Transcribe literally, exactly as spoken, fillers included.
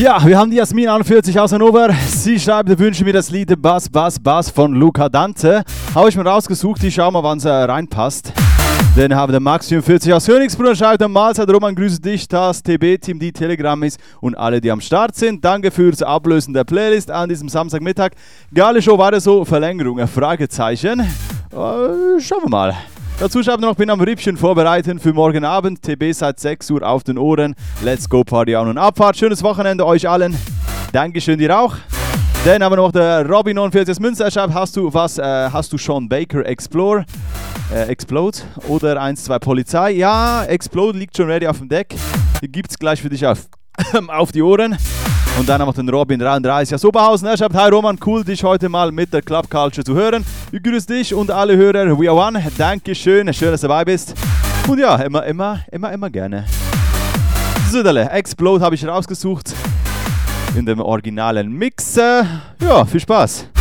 Ja, wir haben die Jasmin einundvierzig aus Hannover. Sie schreibt, wünsche mir das Lied Bass, Bass, Bass von Luca Dante. Habe ich mir rausgesucht, ich schau mal, wann es äh, reinpasst. Dann haben wir den Max vierundvierzig aus Königsbrunn, schreibt der Mahlzeit, Roman, grüße dich, das T B-Team, die Telegram ist und alle, die am Start sind. Danke fürs Ablösen der Playlist an diesem Samstagmittag. Geile Show, war das so? Verlängerung, Fragezeichen. Äh, schauen wir mal. Dazu schreibt er noch, bin am Rippchen vorbereiten für morgen Abend. T B seit sechs Uhr auf den Ohren. Let's go Party on und Abfahrt. Schönes Wochenende euch allen. Dankeschön dir auch. Dann haben wir noch der Robin neunundvierzig aus Münster. Er schreibt, hast du was, äh, hast du Sean Baker Explore? Äh, Explode oder eins zwei Polizei? Ja, Explode liegt schon ready auf dem Deck. Die gibt's gleich für dich auf, auf die Ohren. Und dann haben wir den Robin dreiunddreißig aus Oberhausen. Er schreibt, hi Roman, cool dich heute mal mit der Club Culture zu hören. Ich grüße dich und alle Hörer. We are one. Dankeschön, schön, dass du dabei bist. Und ja, immer, immer, immer, immer gerne. Süderle, Explode habe ich rausgesucht. In dem originalen Mix. Ja, viel Spaß.